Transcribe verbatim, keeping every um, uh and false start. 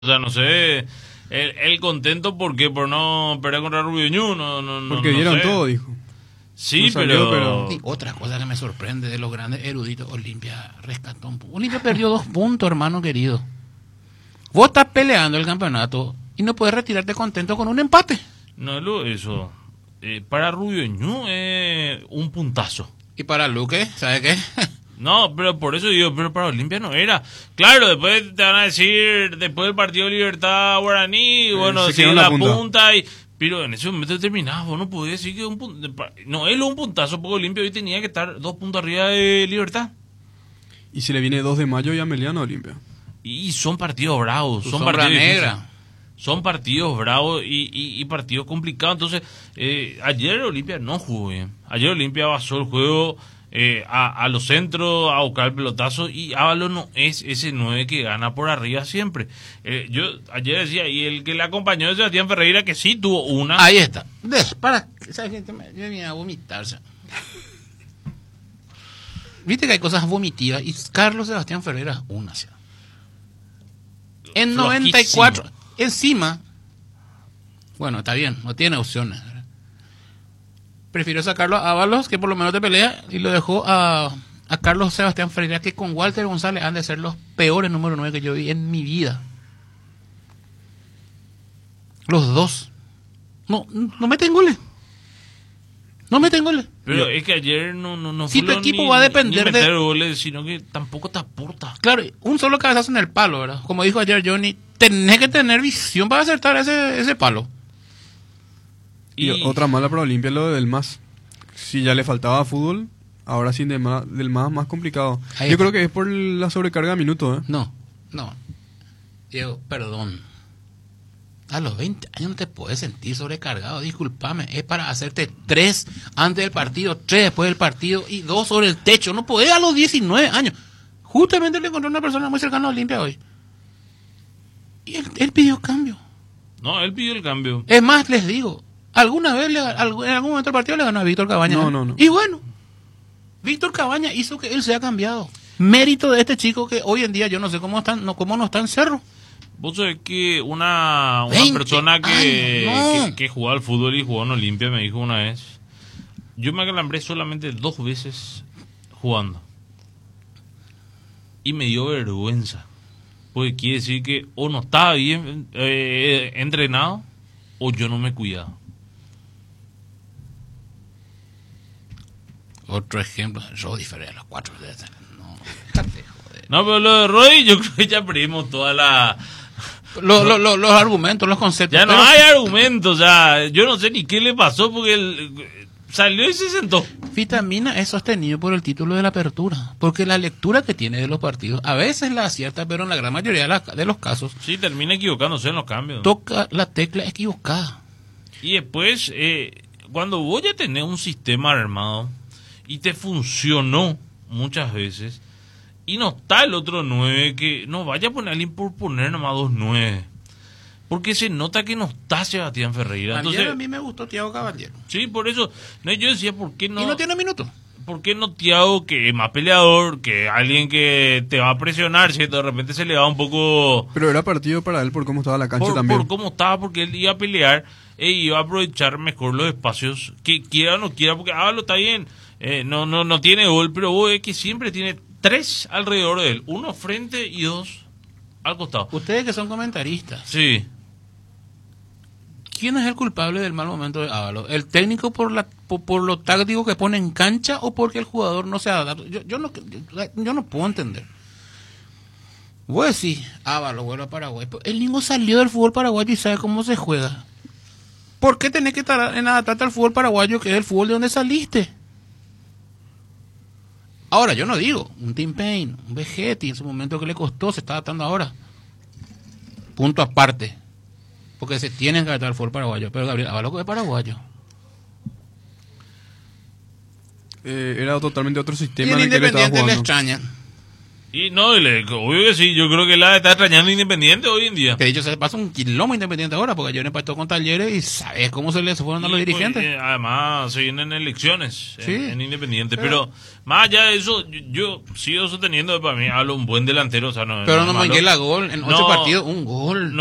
O sea, no sé, el, el contento, ¿por qué? Por no perder contra Rubio Ñu, no, no, no, Porque no dieron sé. todo, dijo. Sí, No salió, pero... pero- Y otra cosa que me sorprende de los grandes eruditos, Olimpia rescató un punto. Olimpia perdió dos puntos, hermano querido. Vos estás peleando el campeonato y no puedes retirarte contento con un empate. No es lo- eso. Eh, para Rubio Ñu es un puntazo. Y para Luque, ¿sabe qué? No, pero por eso digo, pero para Olimpia no era. Claro, después te van a decir, después del partido de Libertad Guaraní, bueno, se sigue quedó en la la punta. punta. y Pero en ese momento determinado, vos no podías decir que un punto. No, él un puntazo, porque Olimpia hoy tenía que estar dos puntos arriba de Libertad. Y se le viene dos de mayo y a Meliano Olimpia. Y son partidos bravos, Tu son sombra partidos negra. difíciles. Son partidos bravos y, y, y partidos complicados. Entonces, eh, ayer Olimpia no jugó bien. Ayer Olimpia basó el juego eh, a, a los centros, a buscar el pelotazo. Y Ábalos no es ese nueve que gana por arriba siempre. Eh, yo ayer decía, y el que le acompañó es Sebastián Ferreira, que sí tuvo una. Ahí está. Des- para, ¿sabes qué? Me- Yo venía a vomitar. o sea. Viste que hay cosas vomitivas y Carlos Sebastián Ferreira es una. o sea. En noventa y cuatro, encima, bueno, está bien, no tiene opciones. ¿verdad? Prefirió sacarlo a Ábalos, que por lo menos te pelea, y lo dejó a, a Carlos Sebastián Ferreira, que con Walter González han de ser los peores número nueve que yo vi en mi vida. Los dos. No, no meten goles. No meten goles. Pero es que ayer no, no, no Si fue tu lo equipo ni- va a depender ni meter de- goles, sino que tampoco te aporta. Claro, un solo cabezazo en el palo, ¿verdad? Como dijo ayer Johnny, tenés que tener visión para acertar ese, ese palo. Y, Y- otra mala para Olimpia es lo del más. Si ya le faltaba fútbol, ahora sin del más, del más más complicado. Ahí Yo está. creo que es por la sobrecarga de minutos, ¿eh? No, no. Diego, perdón. A los veinte años no te puedes sentir sobrecargado, discúlpame. Es para hacerte tres antes del partido, tres después del partido y dos sobre el techo. No podés a los diecinueve años. Justamente le encontré a una persona muy cercana a Olimpia hoy. Y él, él pidió cambio. No, él pidió el cambio. Es más, les digo, alguna vez, le, algún- en algún momento del partido le ganó a Víctor Cabaña. No, no, no. Y bueno, Víctor Cabaña hizo que él sea cambiado. Mérito de este chico que hoy en día yo no sé cómo, están, no, cómo no está en Cerro. Vos sabés que una, una veinte persona que, años, no. que, que jugaba al fútbol y jugó en Olimpia me dijo una vez, yo me acalambré solamente dos veces jugando. Y me dio vergüenza. Porque quiere decir que o no estaba bien eh, entrenado o yo no me cuidaba. Otro ejemplo, Roddy Ferreira, los cuatro. No, déjate, joder. No, pero lo de Roy yo creo que ya perdimos toda la... Lo- lo- lo- los argumentos, los conceptos. Ya no pero hay argumentos, o sea, yo no sé ni qué le pasó porque él eh, salió y se sentó. Vitamina es sostenido por el título de la apertura. Porque la lectura que tiene de los partidos, a veces la acierta, pero en la gran mayoría de, la- de los casos, Sí, termina equivocándose en los cambios. toca la tecla equivocada. Y después, eh, cuando vos ya tenés un sistema armado y te funcionó muchas veces, y no está el otro nueve, que no vaya a poner a alguien por poner nomás dos nueve. Porque se nota que no está Sebastián Ferreira. Ayer Entonces, a mí me gustó Thiago Caballero. sí, por eso, no, yo decía, ¿por qué no? Y no tiene minutos. ¿Por qué no Thiago, que es más peleador, que alguien que te va a presionar, si de repente se le va un poco... Pero era partido para él por cómo estaba la cancha por, también. por cómo estaba, porque él iba a pelear e iba a aprovechar mejor los espacios, que quiera o no quiera, porque ah, lo está bien, eh, no, no, no tiene gol, pero vos ves que siempre tiene tres alrededor de él, uno frente y dos al costado. Ustedes que son comentaristas, Sí, ¿quién es el culpable del mal momento de Ábalos? ¿El técnico por la por, por lo táctico que pone en cancha o porque el jugador no se adapta? Yo, yo, no, yo, yo no puedo entender. Voy a decir, Ábalos vuelve a Paraguay. Pero el niño salió del fútbol paraguayo y sabe cómo se juega. ¿Por qué tenés que estar en adaptarte al fútbol paraguayo, que es el fútbol de donde saliste? Ahora, yo no digo, un Tim Payne, un Vegetti, en su momento que le costó, se está adaptando ahora. Punto aparte. Porque se tienen que adaptar al fútbol paraguayo. Pero Gabriel Ábalos es paraguayo. Eh, era totalmente otro Y sistema el en el que le estaba Independiente le jugando. extrañan. Y no, y le, obvio que sí, yo creo que la está extrañando Independiente hoy en día. Que de hecho se pasa un quilombo Independiente ahora, porque ayer empató con Talleres y sabes cómo se les fueron a los Y, dirigentes. pues, eh, además, se vienen elecciones en, Sí. en Independiente. Pero más allá de eso, yo, yo sigo sosteniendo que para mí hablo un buen delantero. O sea, no, Pero no no es malo. Manguela gol, en ocho No. partidos, un gol.